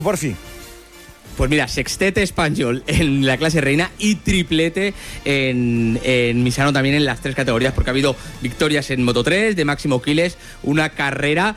Por fin. Pues mira, sextete español en la clase reina y triplete en Misano también en las tres categorías, porque ha habido victorias en Moto3 de Máximo Quiles, una carrera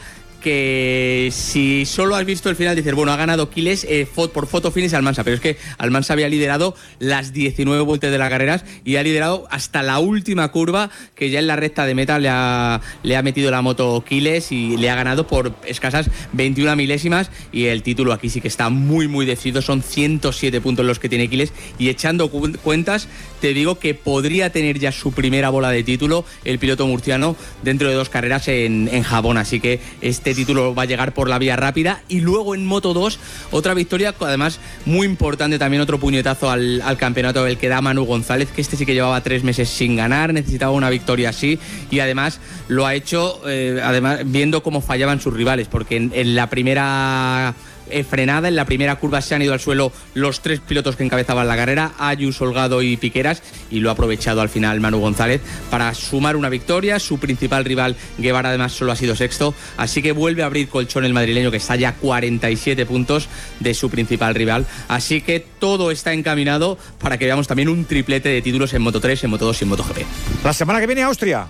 que si solo has visto el final dices, bueno, ha ganado Quiles por photo finish Almansa, pero es que Almansa había liderado las 19 vueltas de las carreras y ha liderado hasta la última curva, que ya en la recta de meta le ha metido la moto Quiles y le ha ganado por escasas 21 milésimas, y el título aquí sí que está muy muy decidido, son 107 puntos los que tiene Quiles, y echando cuentas te digo que podría tener ya su primera bola de título el piloto murciano dentro de 2 carreras en Japón, así que este título va a llegar por la vía rápida. Y luego en Moto2 otra victoria, además muy importante también, otro puñetazo al campeonato, el que da Manu González, que este sí que llevaba 3 meses sin ganar, necesitaba una victoria así, y además lo ha hecho además viendo cómo fallaban sus rivales, porque en la primera frenada, en la primera curva se han ido al suelo los 3 pilotos que encabezaban la carrera, Ayus, Holgado y Piqueras, y lo ha aprovechado al final Manu González para sumar una victoria. Su principal rival Guevara además solo ha sido sexto, así que vuelve a abrir colchón el madrileño, que está ya a 47 puntos de su principal rival, así que todo está encaminado para que veamos también un triplete de títulos en Moto3, en Moto2 y en MotoGP. La semana que viene Austria.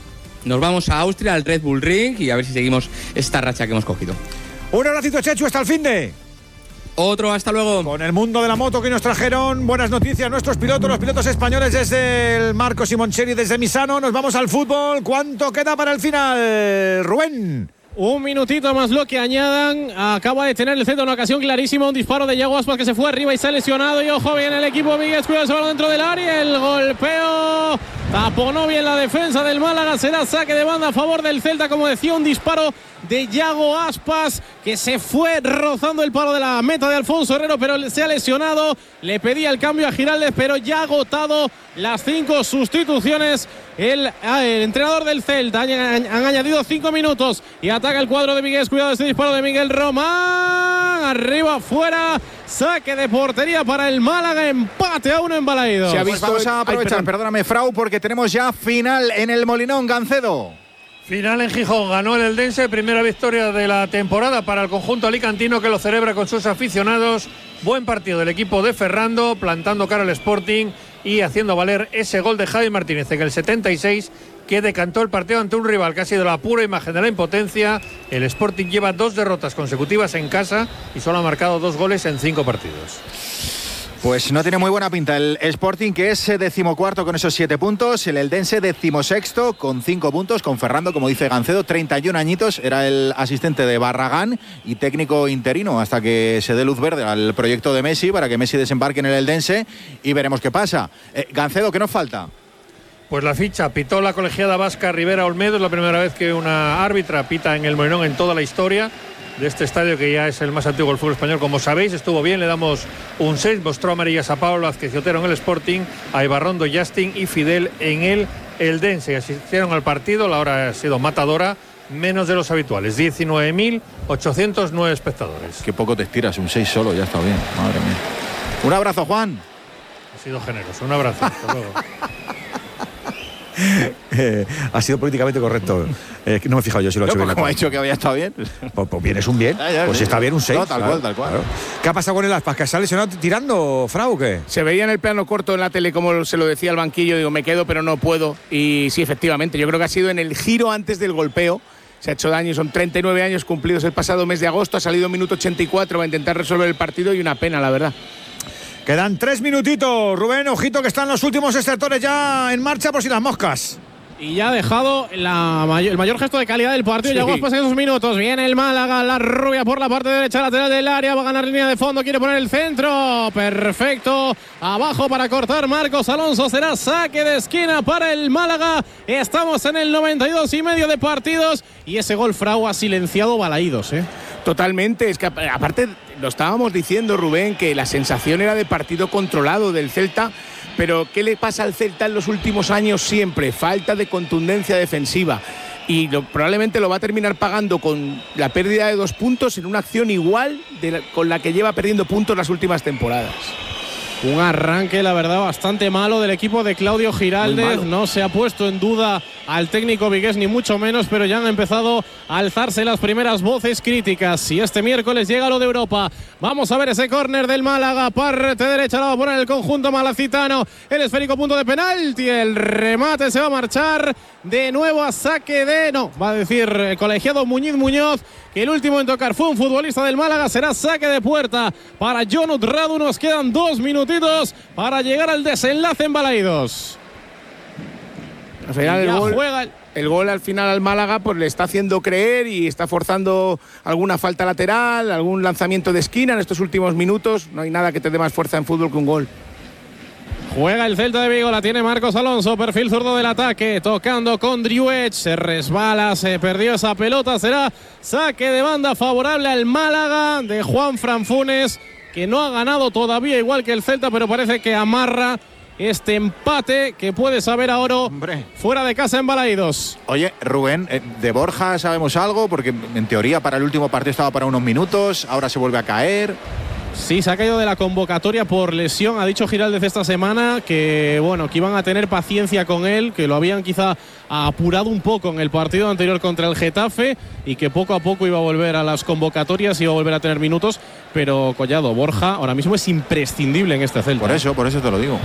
Nos vamos a Austria, al Red Bull Ring, y a ver si seguimos esta racha que hemos cogido. Un abracito, Chechu, hasta el finde. Otro, hasta luego. Con el mundo de la moto que nos trajeron buenas noticias nuestros pilotos, los pilotos españoles desde el Marco Simoncelli, desde Misano. Nos vamos al fútbol. ¿Cuánto queda para el final, Rubén? Un minutito más lo que añadan. Acaba de tener el centro una ocasión clarísima. Un disparo de Yago Aspas que se fue arriba y se ha lesionado. Y ojo, bien el equipo Vigues, cuidado ese balón dentro del área. El golpeo taponó bien la defensa del Málaga. Será saque de banda a favor del Celta. Como decía, un disparo de Yago Aspas que se fue rozando el palo de la meta de Alfonso Herrero, pero se ha lesionado. Le pedía el cambio a Giraldez, pero ya ha agotado las 5 sustituciones el entrenador del Celta. Han añadido 5 minutos y ataca el cuadro de Vigues. Cuidado este disparo de Miguel Román, arriba, fuera, saque de portería para el Málaga, empate a 1 en Balaídos. Pues vamos a aprovechar, perdóname, Frau, porque tenemos ya final en el Molinón, Gancedo. Final en Gijón, ganó el Eldense, primera victoria de la temporada para el conjunto alicantino, que lo celebra con sus aficionados. Buen partido del equipo de Ferrando, plantando cara al Sporting y haciendo valer ese gol de Javi Martínez en el 76, que decantó el partido ante un rival que ha sido la pura imagen de la impotencia. El Sporting lleva 2 derrotas consecutivas en casa y solo ha marcado 2 goles en 5 partidos. Pues no tiene muy buena pinta el Sporting, que es 14º con esos 7 puntos. El Eldense 16º con 5 puntos, con Ferrando, como dice Gancedo, 31 añitos. Era el asistente de Barragán y técnico interino hasta que se dé luz verde al proyecto de Messi para que Messi desembarque en el Eldense, y veremos qué pasa. Gancedo, ¿qué nos falta? Pues la ficha, pitó la colegiada vasca Rivera Olmedo. Es la primera vez que una árbitra pita en el Molinón en toda la historia de este estadio, que ya es el más antiguo del fútbol español. Como sabéis, estuvo bien, le damos un 6. Mostró amarillas a Pablo Vázquez y Otero en el Sporting, a Ibarrondo, Justin y Fidel en el Eldense. Asistieron al partido, la hora ha sido matadora, menos de los habituales, 19.809 espectadores. Qué poco te estiras, un 6 solo, ya está bien, madre mía. Un abrazo, Juan. Ha sido generoso, un abrazo, hasta luego. Ha sido políticamente correcto. No me he fijado yo si lo ha hecho bien. ¿Cómo ha dicho que había estado bien? Pues bien, es un bien. Pues si está bien, un 6. No, tal cual. Claro. ¿Qué ha pasado con el Aspas? ¿Que se ha lesionado tirando, Frau, o qué? Se veía en el plano corto en la tele, como se lo decía al banquillo, digo, me quedo pero no puedo. Y sí, efectivamente, yo creo que ha sido en el giro antes del golpeo. Se ha hecho daño, son 39 años cumplidos el pasado mes de agosto, ha salido minuto 84 para intentar resolver el partido, y una pena, la verdad. Quedan 3 minutitos, Rubén, ojito que están los últimos extractores ya en marcha por si las moscas. Y ya ha dejado el mayor gesto de calidad del partido. Ya Guaspas en esos minutos. Viene el Málaga, la rubia por la parte derecha lateral del área. Va a ganar línea de fondo, quiere poner el centro. Perfecto. Abajo para cortar Marcos Alonso. Será saque de esquina para el Málaga. Estamos en el 92,5 de partidos. Y ese gol, Frau, ha silenciado Balaídos, Totalmente. Es que aparte lo estábamos diciendo, Rubén, que la sensación era de partido controlado del Celta. Pero ¿qué le pasa al Celta en los últimos años siempre? Falta de contundencia defensiva. Y probablemente lo va a terminar pagando con la pérdida de 2 puntos en una acción igual con la que lleva perdiendo puntos las últimas temporadas. Un arranque, la verdad, bastante malo del equipo de Claudio Giraldez. No se ha puesto en duda al técnico vigués ni mucho menos, pero ya han empezado a alzarse las primeras voces críticas. Y este miércoles llega lo de Europa. Vamos a ver ese córner del Málaga, parte derecha la va a poner el conjunto malacitano, el esférico, punto de penalti, el remate se va a marchar de nuevo a saque de... No, va a decir el colegiado Muñoz, que el último en tocar fue un futbolista del Málaga. Será saque de puerta para Jonut Radu. Nos quedan 2 minutitos para llegar al desenlace en Balaídos. Al final el gol al final al Málaga pues le está haciendo creer y está forzando alguna falta lateral, algún lanzamiento de esquina en estos últimos minutos. No hay nada que te dé más fuerza en fútbol que un gol. Juega el Celta de Vigo, la tiene Marcos Alonso, perfil zurdo del ataque, tocando con Driouech, se resbala, se perdió esa pelota, será saque de banda favorable al Málaga de Juanfran Funes, que no ha ganado todavía igual que el Celta, pero parece que amarra este empate que puede saber ahora fuera de casa en Balaídos. Oye, Rubén, de Borja sabemos algo, porque en teoría para el último partido estaba para unos minutos, ahora se vuelve a caer. Sí, se ha caído de la convocatoria por lesión. Ha dicho Giraldez esta semana que, bueno, que iban a tener paciencia con él, que lo habían quizá apurado un poco en el partido anterior contra el Getafe y que poco a poco iba a volver a las convocatorias, iba a volver a tener minutos. Pero Collado, Borja ahora mismo es imprescindible en este Celta. Por eso te lo digo.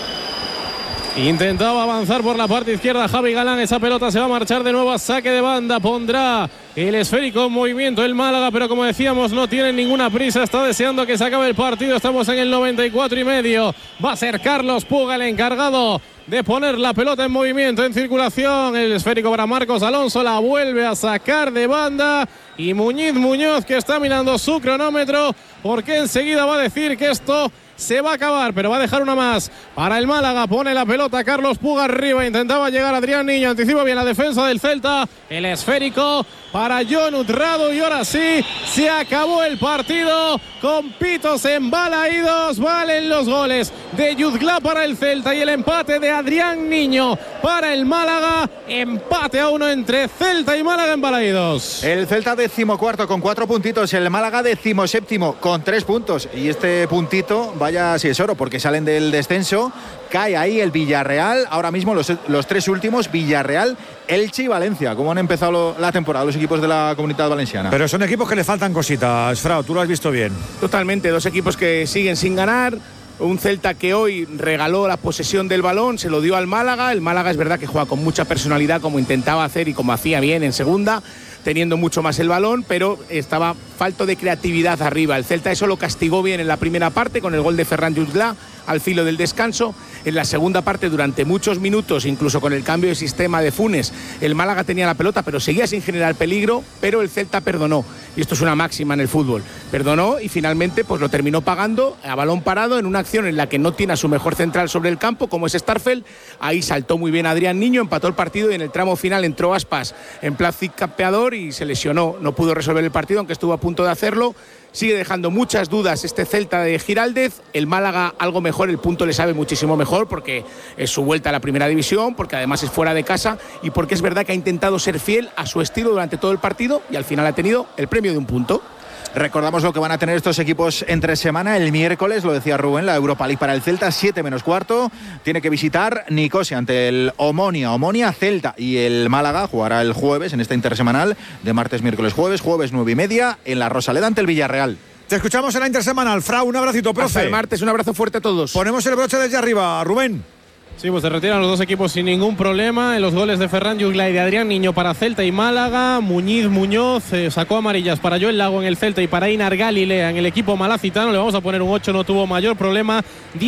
Intentaba avanzar por la parte izquierda Javi Galán. Esa pelota se va a marchar de nuevo a saque de banda. Pondrá el esférico en movimiento el Málaga, pero como decíamos, no tiene ninguna prisa. Está deseando que se acabe el partido. Estamos en el 94,5. Va a ser Carlos Puga el encargado de poner la pelota en movimiento, en circulación. El esférico para Marcos Alonso. La vuelve a sacar de banda. Y Muñoz, que está mirando su cronómetro, porque enseguida va a decir que esto se va a acabar, pero va a dejar una más para el Málaga. Pone la pelota Carlos Puga arriba, intentaba llegar Adrián Niño, anticipa bien la defensa del Celta. El esférico para Jonut Radu y ahora sí se acabó el partido con pitos en Balaídos. Valen los goles de Yuzglá para el Celta y el empate de Adrián Niño para el Málaga. Empate a 1 entre Celta y Málaga en Balaídos. El Celta 14º con 4 puntitos, el Málaga 17º con 3 puntos. Y este puntito, vaya si es oro, porque salen del descenso. Cae ahí el Villarreal. Ahora mismo los 3 últimos, Villarreal, Elche y Valencia. ¿Cómo han empezado la temporada los equipos de la Comunidad Valenciana? Pero son equipos que le faltan cositas, Frau, tú lo has visto bien. Totalmente, 2 equipos que siguen sin ganar. Un Celta que hoy regaló la posesión del balón, se lo dio al Málaga. El Málaga es verdad que juega con mucha personalidad, como intentaba hacer y como hacía bien en segunda, teniendo mucho más el balón, pero estaba falto de creatividad arriba. El Celta eso lo castigó bien en la primera parte con el gol de Ferran Yuzglá al filo del descanso. En la segunda parte, durante muchos minutos, incluso con el cambio de sistema de Funes, el Málaga tenía la pelota, pero seguía sin generar peligro, pero el Celta perdonó. Y esto es una máxima en el fútbol. Perdonó y finalmente pues lo terminó pagando a balón parado en una acción en la que no tiene a su mejor central sobre el campo, como es Starfelt. Ahí saltó muy bien Adrián Niño, empató el partido y en el tramo final entró Aspas en plan campeador y se lesionó. No pudo resolver el partido, aunque estuvo a punto de hacerlo. Sigue dejando muchas dudas este Celta de Giraldez. El Málaga algo mejor, el punto le sabe muchísimo mejor porque es su vuelta a la primera división, porque además es fuera de casa y porque es verdad que ha intentado ser fiel a su estilo durante todo el partido y al final ha tenido el premio de un punto. Recordamos lo que van a tener estos equipos entre semana. El miércoles, lo decía Rubén, la Europa League para el Celta, 7 menos cuarto. Tiene que visitar Nicosia ante el Omonia Celta. Y el Málaga jugará el jueves en esta intersemanal de martes, miércoles, jueves 9:30 en la Rosaleda ante el Villarreal. Te escuchamos en la intersemanal. Frau, un abracito, profe. Hasta el martes, un abrazo fuerte a todos. Ponemos el broche desde arriba, Rubén. Sí, pues se retiran los 2 equipos sin ningún problema. En los goles de Ferran Yuzglá y de Adrián Niño para Celta y Málaga. Muñoz sacó amarillas para Joel Lago en el Celta y para Einar Galilea en el equipo malacitano. Le vamos a poner un 8, no tuvo mayor problema.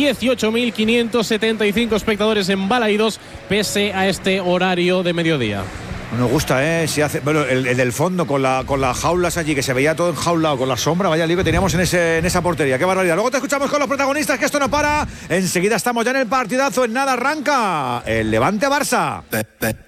18.575 espectadores en Balaídos pese a este horario de mediodía. Nos gusta, si hace, bueno, el del fondo con las jaulas allí, que se veía todo enjaulado con la sombra, vaya lío que teníamos en esa portería, qué barbaridad. Luego te escuchamos con los protagonistas, que esto no para. Enseguida estamos ya en el partidazo, en nada arranca el Levante Barça.